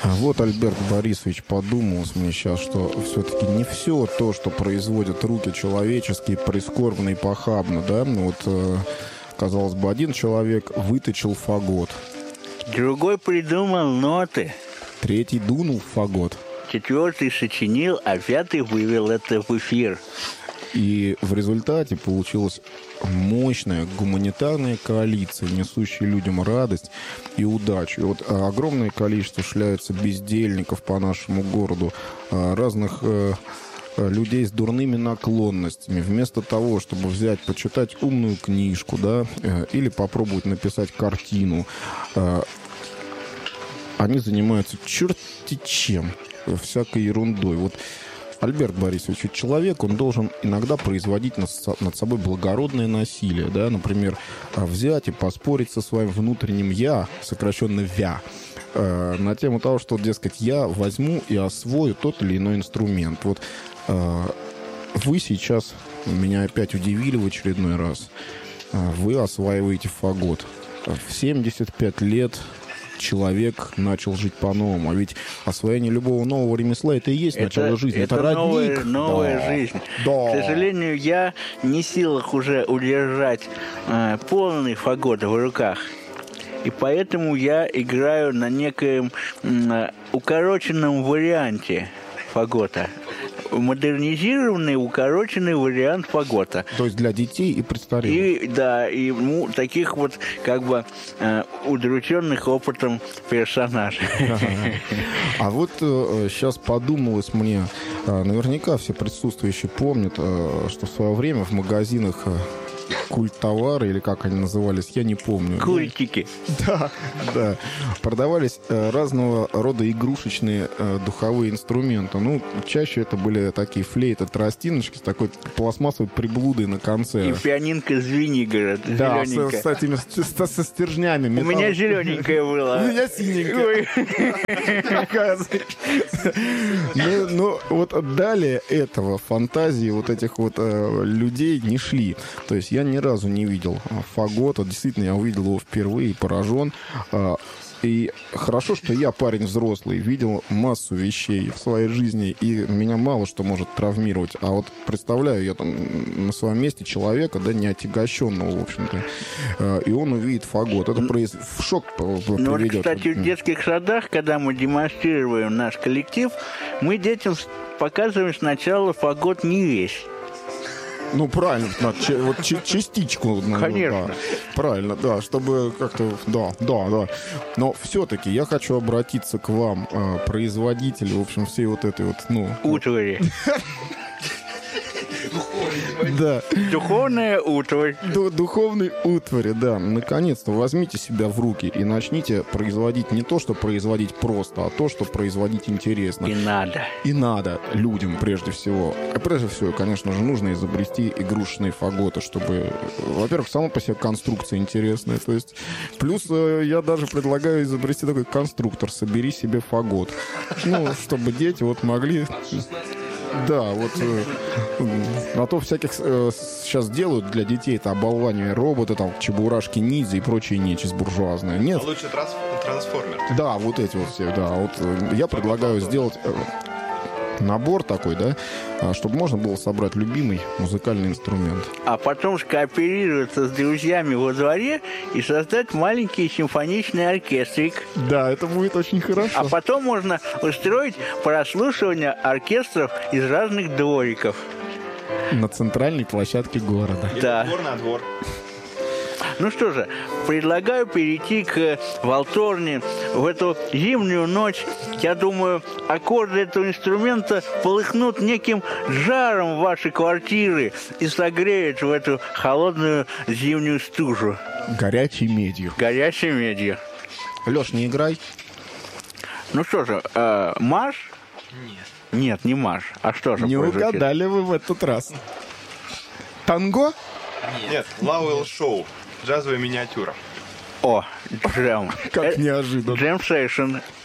Вот Альберт Борисович подумалось мне сейчас, что все-таки не все то, что производят руки человеческие, прискорбно и похабно, да? Вот, казалось бы, один человек выточил фагот. Другой придумал ноты. Третий дунул в фагот. Четвертый сочинил, а пятый вывел это в эфир. И в результате получилась мощная гуманитарная коалиция, несущая людям радость и удачу. И вот огромное количество шляются бездельников по нашему городу, разных людей с дурными наклонностями. Вместо того, чтобы взять, почитать умную книжку, да, или попробовать написать картину, они занимаются черти чем, всякой ерундой. Вот Альберт Борисович, ведь человек, он должен иногда производить над собой благородное насилие, да, например, взять и поспорить со своим внутренним «я», сокращенно «вя», на тему того, что, дескать, я возьму и освою тот или иной инструмент. Вот вы сейчас меня опять удивили в очередной раз. Вы осваиваете фагот. В 75 лет человек начал жить по-новому. А ведь освоение любого нового ремесла — это и есть начало жизни. Это родник. Новая жизнь. Да. К сожалению, я не в силах уже удержать полный фагот в руках. И поэтому я играю на некоем укороченном варианте фагота. Модернизированный, укороченный вариант фагота. То есть для детей и престарелых. И, да, и таких вот как бы удрученных опытом персонажей. А вот сейчас подумалось мне, наверняка все присутствующие помнят, что в свое время в магазинах культтовары, или как они назывались, я не помню. Культики. Да, да. Продавались разного рода игрушечные духовые инструменты. Ну, чаще это были такие флейты, тростиночки с такой пластмассовой приблудой на конце. И пианинка Звенигород. Да, со стержнями. У меня зелененькая была. У меня синенькая. Ну, вот далее этого фантазии вот этих вот людей не шли. То есть я ни разу не видел фагота. Действительно, я увидел его впервые и поражен. И хорошо, что я парень взрослый, видел массу вещей в своей жизни, и меня мало что может травмировать. А вот представляю я там на своем месте человека, да, не отягощенного, в общем-то, и он увидит фагот. Это в шок приведет. Ну, вот, кстати, в детских садах, когда мы демонстрируем наш коллектив, мы детям показываем сначала фагот не весь. Ну, правильно, вот частичку. Конечно. Да, правильно, да, чтобы как-то... Да. Но все-таки я хочу обратиться к вам, производители, в общем, всей вот этой вот, утвари. Да. Духовная утварь. Духовной утвари, да. Наконец-то возьмите себя в руки и начните производить не то, что производить просто, а то, что производить интересно. И надо. И надо людям прежде всего. А прежде всего, конечно же, нужно изобрести игрушечные фаготы, чтобы, во-первых, сама по себе конструкция интересная. То есть, плюс я даже предлагаю изобрести такой конструктор. Собери себе фагот. Ну, чтобы дети вот могли... Да, вот а то всяких сейчас делают для детей это оболванивание робота, там, чебурашки ниндзя и прочие нечисть буржуазная. Нет. А лучше трансформер. Да, вот эти вот все, да. Вот я предлагаю сделать набор такой, да, чтобы можно было собрать любимый музыкальный инструмент. А потом скооперироваться с друзьями во дворе и создать маленький симфоничный оркестрик. Да, это будет очень хорошо. А потом можно устроить прослушивание оркестров из разных двориков. На центральной площадке города. Да. Двор на двор. Ну что же, предлагаю перейти к валторне в эту зимнюю ночь. Я думаю, аккорды этого инструмента полыхнут неким жаром в ваши квартиры и согреют в эту холодную зимнюю стужу. Горячей медью. Горячей медью. Леш, не играй. Ну что же, марш? Нет, не марш. А что же? Не угадали вы в этот раз. Танго? Нет, Лауэлл Шоу. Джазовая миниатюра. О, джем. Как неожиданно. Джем сейшн.